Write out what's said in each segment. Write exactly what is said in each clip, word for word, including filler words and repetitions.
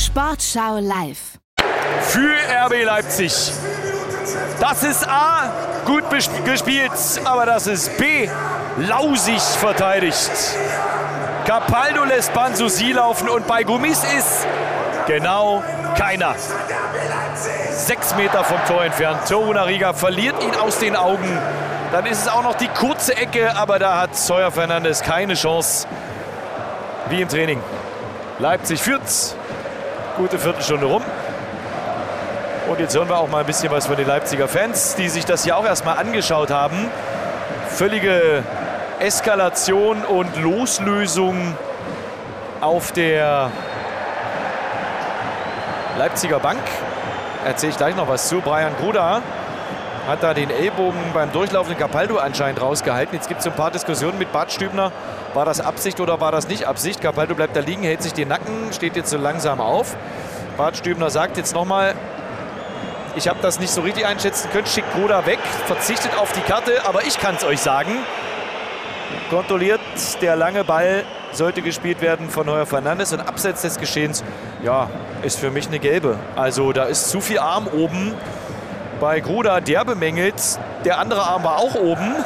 Sportschau live. Für R B Leipzig. Das ist A, gut gespielt, aber das ist B, lausig verteidigt. Capaldo lässt Banzusi laufen und bei Gomis ist genau keiner. Sechs Meter vom Tor entfernt. Torunariga verliert ihn aus den Augen. Dann ist es auch noch die kurze Ecke, aber da hat Sawyer Fernandes keine Chance. Wie im Training. Leipzig führt. Gute Viertelstunde rum. Und jetzt hören wir auch mal ein bisschen was von den Leipziger Fans, die sich das hier auch erstmal angeschaut haben. Völlige Eskalation und Loslösung auf der Leipziger Bank. Erzähle ich gleich noch was zu. Brian Gruda hat da den Ellbogen beim durchlaufenden Capaldo anscheinend rausgehalten. Jetzt gibt es so ein paar Diskussionen mit Bart Stübner. War das Absicht oder war das nicht Absicht? Capaldo bleibt da liegen, hält sich den Nacken, steht jetzt so langsam auf. Bart Stübner sagt jetzt nochmal, ich habe das nicht so richtig einschätzen können, schickt Gruda weg, verzichtet auf die Karte, aber ich kann es euch sagen. Kontrolliert, der lange Ball sollte gespielt werden von Sawyer Fernandes und abseits des Geschehens, ja, ist für mich eine gelbe. Also da ist zu viel Arm oben. Bei Gruda, der bemängelt, der andere Arm war auch oben.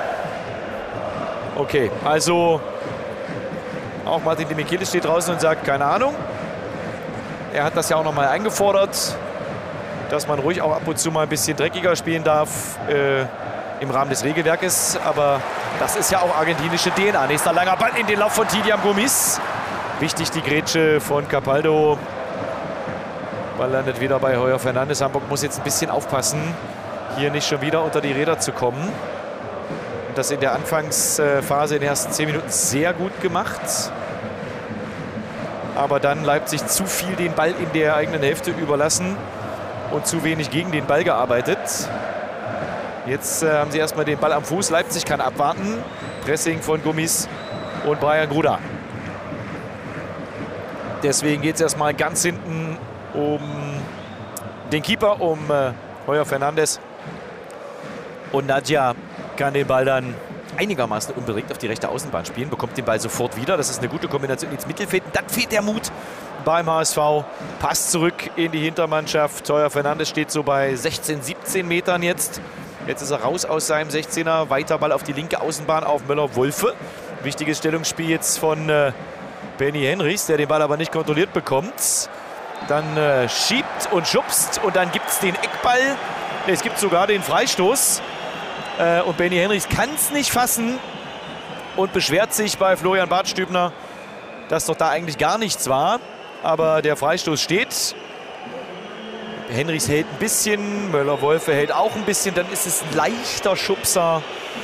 Okay, also auch Martin Demichelis steht draußen und sagt, keine Ahnung. Er hat das ja auch noch mal eingefordert, dass man ruhig auch ab und zu mal ein bisschen dreckiger spielen darf äh, im Rahmen des Regelwerkes. Aber das ist ja auch argentinische D N A. Nächster langer Ball in den Lauf von Tidiam Gomis. Wichtig die Grätsche von Capaldo. Ball landet wieder bei Sawyer Fernandes. Hamburg muss jetzt ein bisschen aufpassen, hier nicht schon wieder unter die Räder zu kommen. Und das in der Anfangsphase in den ersten zehn Minuten sehr gut gemacht. Aber dann Leipzig zu viel den Ball in der eigenen Hälfte überlassen und zu wenig gegen den Ball gearbeitet. Jetzt äh, haben sie erstmal den Ball am Fuß. Leipzig kann abwarten. Pressing von Gomis und Brian Gruda. Deswegen geht es erstmal ganz hinten um den Keeper, um äh, Sawyer Fernandes. Und Nadja kann den Ball dann einigermaßen unbedingt auf die rechte Außenbahn spielen, bekommt den Ball sofort wieder. Das ist eine gute Kombination ins Mittelfeld. Dann fehlt der Mut beim H S V. Passt zurück in die Hintermannschaft. Sawyer Fernandes steht so bei sechzehn, siebzehn Metern jetzt. Jetzt ist er raus aus seinem sechzehner. Weiter Ball auf die linke Außenbahn auf Müller-Wolfe. Wichtiges Stellungsspiel jetzt von äh, Benny Henrichs, der den Ball aber nicht kontrolliert bekommt. Dann äh, schiebt und schubst und dann gibt es den Eckball. Es gibt sogar den Freistoß. Äh, und Benny Henrichs kann es nicht fassen und beschwert sich bei Florian Bartstübner, dass doch da eigentlich gar nichts war. Aber der Freistoß steht. Henrichs hält ein bisschen, Müller-Wolfe hält auch ein bisschen. Dann ist es ein leichter Schubser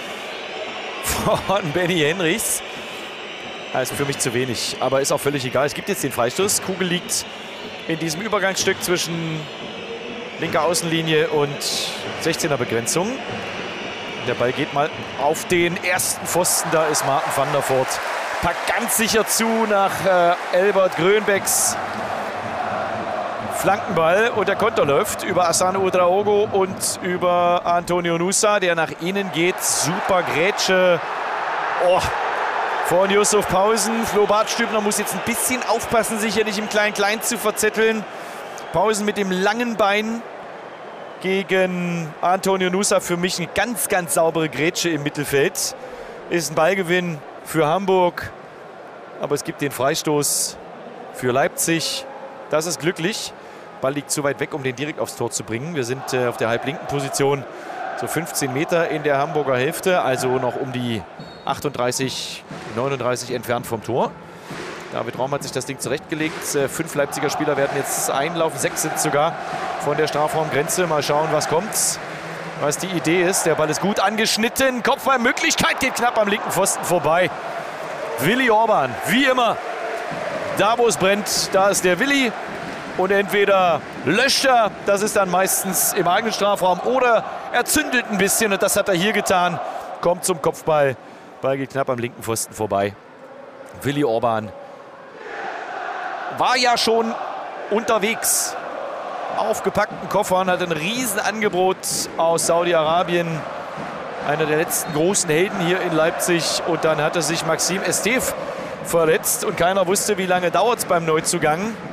von Benny Henrichs. Das ist für mich zu wenig, aber ist auch völlig egal. Es gibt jetzt den Freistoß. Kugel liegt in diesem Übergangsstück zwischen linker Außenlinie und sechzehner Begrenzung. Der Ball geht mal auf den ersten Pfosten. Da ist Martin van der Voort. Packt ganz sicher zu nach äh, Elbert Grönbecks Flankenball. Und der Konter läuft über Asano Ouedraogo und über Antonio Nusa, der nach innen geht. Super Grätsche. Oh. Von Yusuf Pausen. Flo Bartstübner muss jetzt ein bisschen aufpassen, sich hier nicht im Klein-Klein zu verzetteln. Pausen mit dem langen Bein gegen Antonio Nusa. Für mich eine ganz, ganz saubere Grätsche im Mittelfeld. Ist ein Ballgewinn für Hamburg. Aber es gibt den Freistoß für Leipzig. Das ist glücklich. Ball liegt zu weit weg, um den direkt aufs Tor zu bringen. Wir sind äh, auf der halblinken Position. So fünfzehn Meter in der Hamburger Hälfte. Also noch um die achtunddreißig, neununddreißig entfernt vom Tor. David Raum hat sich das Ding zurechtgelegt. Fünf Leipziger Spieler werden jetzt einlaufen. Sechs sind sogar von der Strafraumgrenze. Mal schauen, was kommt. Was die Idee ist. Der Ball ist gut angeschnitten. Kopfballmöglichkeit geht knapp am linken Pfosten vorbei. Willi Orban, wie immer. Da, wo es brennt, da ist der Willi. Und entweder löscht er, das ist dann meistens im eigenen Strafraum, oder er zündelt ein bisschen. Und das hat er hier getan. Kommt zum Kopfball. Ball geht knapp am linken Pfosten vorbei. Willi Orban war ja schon unterwegs auf gepackten Koffern, hat ein Riesenangebot aus Saudi-Arabien. Einer der letzten großen Helden hier in Leipzig. Und dann hatte sich Maxim Esteve verletzt und keiner wusste, wie lange dauert es beim Neuzugang.